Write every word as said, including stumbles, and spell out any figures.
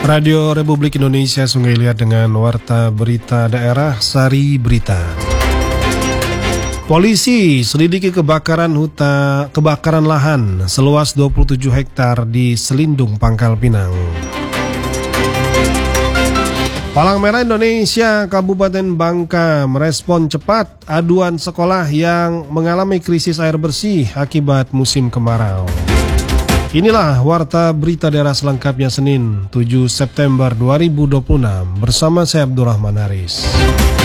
Radio Republik Indonesia Sungai Liat dengan Warta Berita Daerah Sari Berita. Polisi selidiki kebakaran hutan kebakaran lahan seluas dua puluh tujuh hektar di Selindung, Pangkal Pinang. Palang Merah Indonesia Kabupaten Bangka merespon cepat aduan sekolah yang mengalami krisis air bersih akibat musim kemarau. Inilah Warta Berita Daerah selengkapnya Senin tujuh September dua ribu dua puluh enam bersama saya Abdurrahman Haris.